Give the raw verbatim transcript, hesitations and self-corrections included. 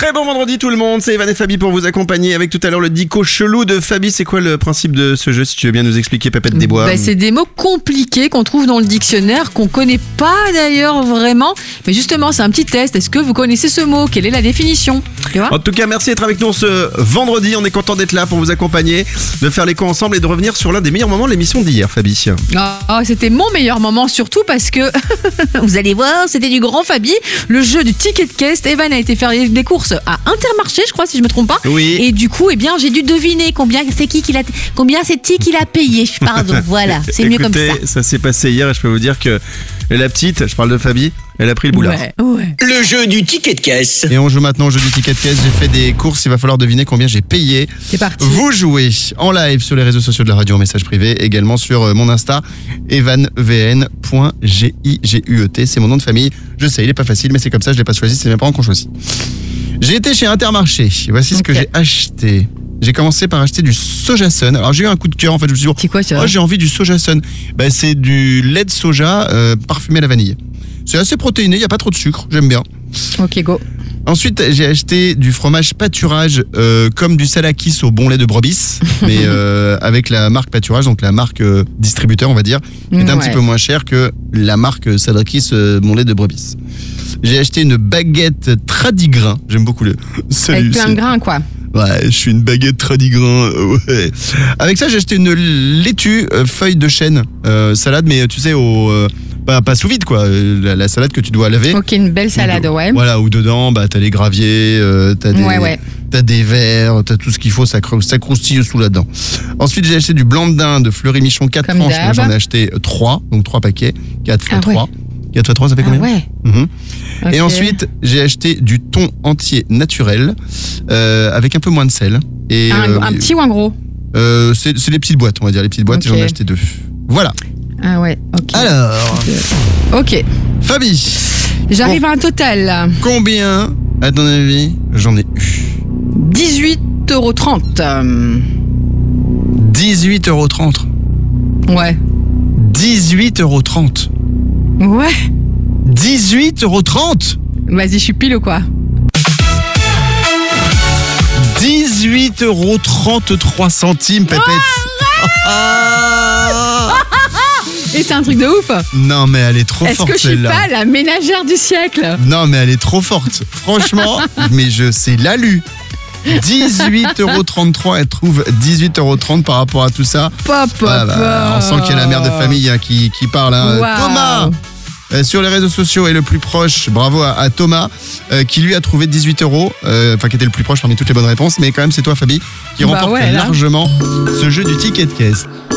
Très bon vendredi tout le monde, c'est Evan et Fabi pour vous accompagner avec tout à l'heure le dico chelou de Fabi. C'est quoi le principe de ce jeu, si tu veux bien nous expliquer, Pépette des Bois? Bah, c'est des mots compliqués qu'on trouve dans le dictionnaire, qu'on connaît pas d'ailleurs vraiment. Mais justement, c'est un petit test. Est-ce que vous connaissez ce mot? Quelle est la définition? Tu vois? En tout cas, merci d'être avec nous ce vendredi. On est content d'être là pour vous accompagner, de faire l'écho ensemble et de revenir sur l'un des meilleurs moments de l'émission d'hier, Fabi. Oh, c'était mon meilleur moment, surtout parce que vous allez voir, c'était du grand Fabi. Le jeu du ticket de caisse. Evan a été faire des courses à Intermarché, je crois, si je me trompe pas. Oui. Et du coup, eh bien, j'ai dû deviner combien c'est qui qu'il a, combien c'est qui qu'il a payé. Pardon, voilà, c'est mieux comme Écoutez, ça. ça s'est passé hier et je peux vous dire que la petite, je parle de Fabi, elle a pris le boulard. Ouais, ouais. Le jeu du ticket de caisse. Et on joue maintenant au jeu du ticket de caisse. J'ai fait des courses, il va falloir deviner combien j'ai payé. C'est parti. Vous jouez en live sur les réseaux sociaux de la radio en message privé, également sur mon Insta, evan v n point g i g u e t. C'est mon nom de famille. Je sais, il est pas facile, mais c'est comme ça, je l'ai pas choisi, c'est mes parents qui ont choisi. J'ai été chez Intermarché. Voici ce Ok. que j'ai acheté. J'ai commencé par acheter du Sojasun. Alors j'ai eu un coup de cœur en fait. Je me suis dit, C'est quoi ça? oh, j'ai envie du Sojasun. Ben, c'est du lait de soja euh, parfumé à la vanille. C'est assez protéiné, il n'y a pas trop de sucre, j'aime bien. Ok, go. Ensuite, j'ai acheté du fromage pâturage euh, comme du salakis au bon lait de brebis, mais euh, avec la marque pâturage, donc la marque euh, distributeur, on va dire, qui est un Ouais. petit peu moins cher que la marque salakis euh, bon lait de brebis. J'ai acheté une baguette Tradigrain, j'aime beaucoup le. Salut, Avec plein c'est- de grains, quoi. Ouais, je suis une baguette Tradigrain. Ouais. Avec ça, j'ai acheté une laitue euh, feuille de chêne euh, salade, mais tu sais au euh, pas, pas sous vide quoi, euh, la, la salade que tu dois laver. Ok, une belle salade, ouais. Voilà, où dedans, bah t'as les graviers, euh, t'as des, Ouais, ouais. t'as des verres, t'as tout ce qu'il faut, ça, crou- ça croustille sous là-dedans. Ensuite, j'ai acheté du blanc de dinde de Fleury Michon, quatre Comme tranches. d'hab. Moi, j'en ai acheté trois, donc trois paquets, quatre fois Ah ouais. trois. quatre fois trois, ça fait Ah combien? ouais. Mhm. Ok. Et ensuite, j'ai acheté du thon entier naturel, euh, avec un peu moins de sel. Et, Un, euh, un petit ou un gros? euh, c'est, c'est les petites boîtes, on va dire, les petites boîtes, et Ok. j'en ai acheté deux. Voilà. Ah ouais, ok. Alors, Ok. Fabi, J'arrive à un total. combien, à ton avis, j'en ai eu? dix-huit euros trente. dix-huit euros trente. Ouais. dix-huit euros trente. Ouais. dix-huit euros trente. Vas-y, je suis pile ou quoi? dix-huit euros trente-trois centimes, Pépette. Ah Et c'est un truc de ouf. non, mais elle est trop Est-ce forte, que je suis celle-là. pas la ménagère du siècle? Non, mais elle est trop forte. Franchement, mais je sais l'alu. dix-huit euros trente-trois, elle trouve dix-huit euros trente par rapport à tout ça. Pop, pop, Ah bah, on sent qu'il y a la mère de famille hein, qui, qui parle. Hein. Waouh. Thomas euh, sur les réseaux sociaux est le plus proche. Bravo à, à Thomas euh, qui lui a trouvé dix-huit euros. euh, Enfin, qui était le plus proche parmi toutes les bonnes réponses. Mais quand même, c'est toi, Fabi, qui Bah remporte ouais, là. largement ce jeu du ticket de caisse.